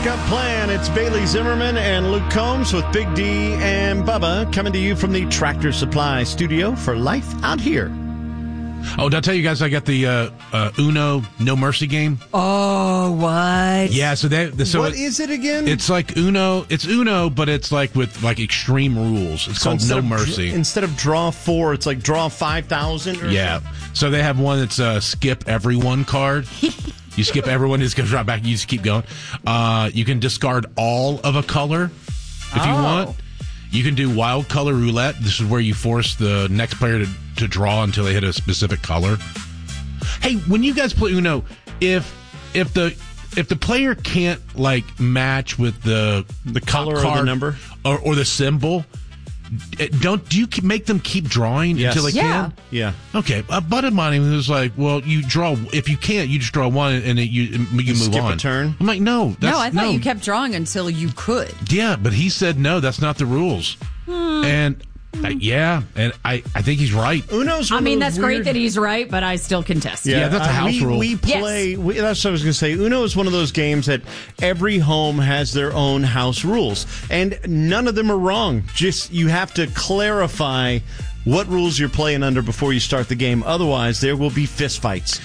Wake-up plan. It's Bailey Zimmerman and Luke Combs with Big D and Bubba coming to you from the Tractor Supply studio for Life Out Here. Oh, did I tell you guys I got the Uno No Mercy game? Oh, what? Yeah, so what is it again? It's like Uno. It's Uno, but it's like with like extreme rules. It's called No Mercy. Instead of draw 4, it's like draw 5,000 or yeah. So they have one that's a skip everyone card. You skip everyone, it's going to drop back. You just keep going. You can discard all of a color if you want. You can do wild color roulette. This is where you force the next player to draw until they hit a specific color. Hey, when you guys play Uno, if the player can't like match with the color card or the number or the symbol, do you make them keep drawing until they can? Yeah. Okay. A buddy of mine was like, "Well, you draw. If you can't, you just draw one, and you move skip on." A turn. I'm like, no. I thought you kept drawing until you could. Yeah, but he said no. That's not the rules. And and I think he's right. Uno's. That's great that he's right, but I still contest. Yeah, that's a house rule. We play. Yes. That's what I was going to say. Uno is one of those games that every home has their own house rules, and none of them are wrong. Just you have to clarify what rules you're playing under before you start the game. Otherwise, there will be fistfights.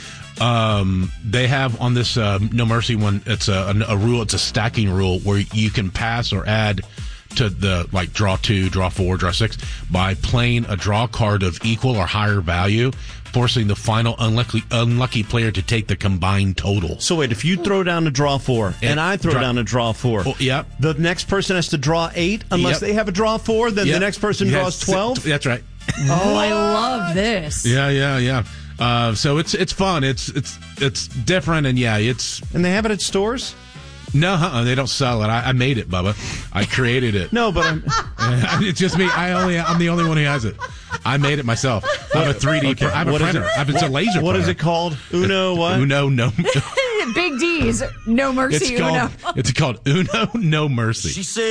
They have on this No Mercy one. It's a rule. It's a stacking rule where you can pass or add to the like draw 2, draw 4, draw 6 by playing a draw card of equal or higher value, forcing the final unlucky player to take the combined total. So wait, if you throw down a draw 4 and I throw down a draw 4, the next person has to draw 8 unless they have a draw 4. Then the next person draws 12. That's right. Oh, I love this. Yeah. So it's fun. It's different, and and they have it at stores. No, they don't sell it. I made it, Bubba. I created it. No, but it's just me. I'm the only one who has it. I made it myself. I'm a 3D. I have a printer. It's a laser printer. What is it called? Uno what? Uno no. Big D's No Mercy Uno. It's called Uno No Mercy. She said.